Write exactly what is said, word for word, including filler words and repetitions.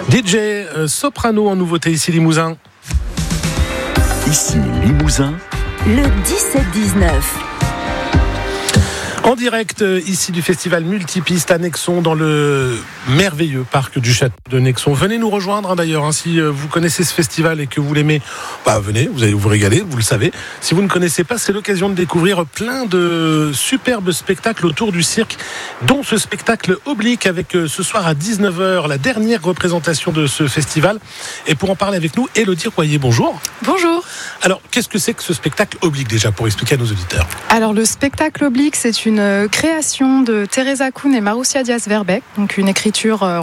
D J euh, soprano en nouveauté ici Limousin. Ici Limousin. Le dix-sept dix-neuf. En direct euh, ici du festival Multipiste à Nexon dans le merveilleux parc du château de Nexon. Venez nous rejoindre hein, d'ailleurs hein, si euh, vous connaissez ce festival et que vous l'aimez, bah, venez, vous allez vous régaler, vous le savez. Si vous ne connaissez pas, c'est l'occasion de découvrir plein de superbes spectacles autour du cirque, dont ce spectacle Oblique avec euh, ce soir à dix-neuf heures la dernière représentation de ce festival. Et pour en parler avec nous, Élodie Royer, bonjour. Bonjour. Alors, qu'est-ce que c'est que ce spectacle Oblique déjà pour expliquer à nos auditeurs? Alors le spectacle Oblique, c'est une création de Teresa Kuhn et Marussia Diaz-Verbeek, donc une écriture